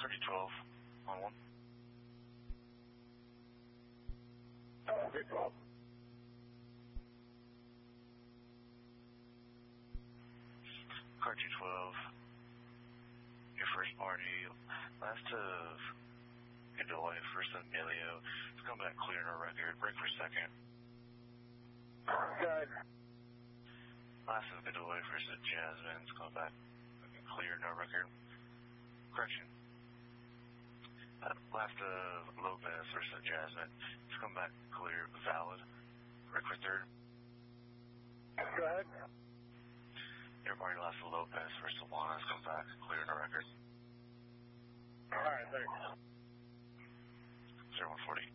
3012 on 1. 312. Car 212, your first party, last of Godoy, first of Emilio. It's coming back clear in our record. Break for second. Good. Last of Godoy, first of Jasmine. It's coming back clear in our record. Correction. Last of Lopez, first of Jasmine. It's coming back clear, valid. Break for third. Go ahead. Your party last of Lopez, first of Juana. It's coming back clear in our record. All right, thanks. 0140.